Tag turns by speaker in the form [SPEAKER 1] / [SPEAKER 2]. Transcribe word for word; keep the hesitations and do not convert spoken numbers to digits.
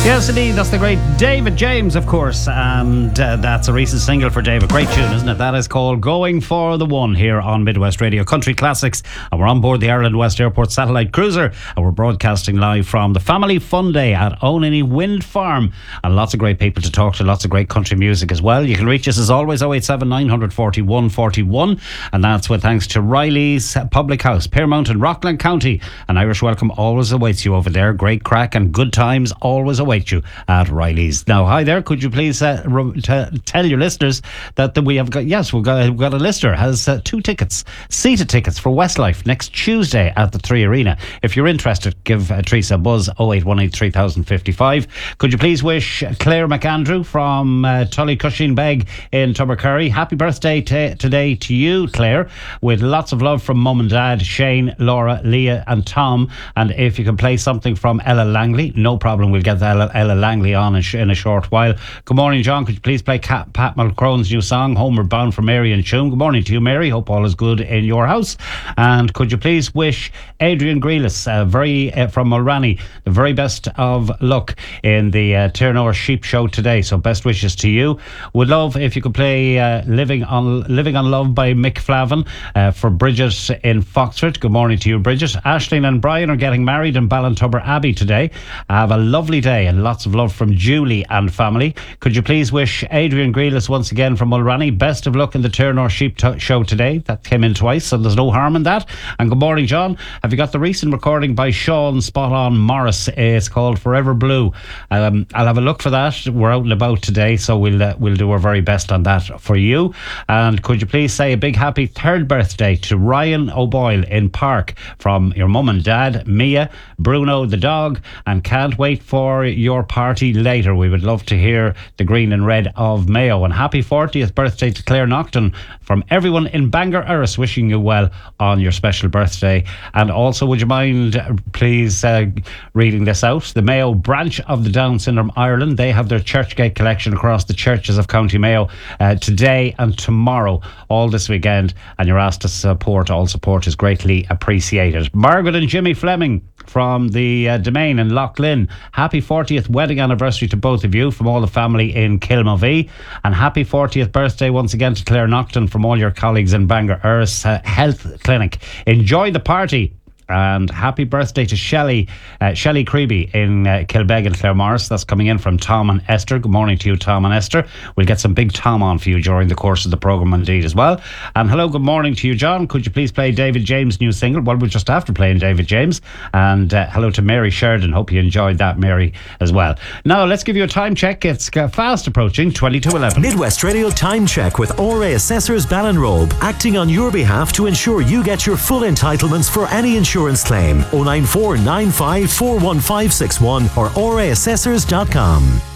[SPEAKER 1] Yes, indeed. That's the great David James, of course. And uh, that's a recent single for David. Great tune, isn't it? That is called Going for the One here on Midwest Radio Country Classics. And we're on board the Ireland West Airport satellite cruiser. And we're broadcasting live from the Family Fun Day at Onany Wind Farm. And lots of great people to talk to. Lots of great country music as well. You can reach us as always oh eight seven nine four one four one. And that's with thanks to Riley's Public House, Pearmount and Rockland County. An Irish welcome always awaits you over there. Great crack and good times always await you at Riley's. Now, hi there. Could you please uh, re- t- tell your listeners that, that we have got, yes, we've got, we've got a listener has uh, two tickets, seated tickets for Westlife next Tuesday at the Three Arena. If you're interested, give uh, Teresa a buzz oh eight one eight three thousand fifty-five. Could you please wish Claire McAndrew from uh, Tullycushin Beg in Tubbercurry happy birthday t- today to you, Claire, with lots of love from Mum and Dad, Shane, Laura, Leah and Tom. And if you can play something from Ella Langley, no problem, we'll get Ella, Ella Langley on in, sh- in a short while. Good morning, John. Could you please play Cat- Pat Mulcrone's new song, Homeward Bound, for Mary and Tuam? Good morning to you, Mary. Hope all is good in your house. And could you please wish Adrian Grealis, uh, very uh, from Mulranny, the very best of luck in the uh, Tirnor Sheep Show today. So best wishes to you. Would love if you could play uh, Living on Living on Love by Mick Flavin uh, for Bridget in Foxford. Good morning to you, Bridget. Aisling and Brian are getting married in Ballintubber Abbey today. Have a lovely day and lots of love from Julie and family. Could you please wish Adrian Grealis once again from Mulranny best of luck in the Tirnor Sheep t- Show today. That came in twice, so there's no harm in that. And good morning, John. Have you got the recent recording by Sean Spot On Morris? It's called Forever Blue. Um, I'll have a look for that. We're out and about today, so we'll uh, we'll do our very best on that for you. And could you please say a big happy third birthday to Ryan O'Boyle in Park from your mum and dad, Mia, Bruno the dog, and can't wait for your party later. We would love to hear the green and red of Mayo. And happy fortieth birthday to Claire Nocton from everyone in Bangor Erris, wishing you well on your special birthday. And also, would you mind uh, please uh, reading this out? The Mayo branch of the Down Syndrome Ireland, they have their Churchgate collection across the churches of County Mayo uh, today and tomorrow, all this weekend, and you're asked to support. All support is greatly appreciated. Margaret and Jimmy Fleming from the uh, Domain in Loughlin, happy fortieth wedding anniversary to both of you from all the family in Kilmovee, and happy fortieth birthday once again to Claire Nocton from all your colleagues in Bangor Erris uh, Health Clinic. Enjoy the party. And happy birthday to Shelley uh, Shelley Creeby in uh, Kilbeg and Claremorris. That's coming in from Tom and Esther. Good morning to you, Tom and Esther. We'll get some big Tom on for you during the course of the programme indeed as well. And hello, good morning to you, John. Could you please play David James' new single? Well, we're just after playing David James. And uh, hello to Mary Sheridan. Hope you enjoyed that, Mary, as well. Now, let's give you a time check. It's uh, fast approaching twenty to eleven.
[SPEAKER 2] Midwest Radio Time Check with O R A Assessors Ballinrobe, acting on your behalf to ensure you get your full entitlements for any insurance claim. oh nine four nine five four one five six one or O R A assessors dot com.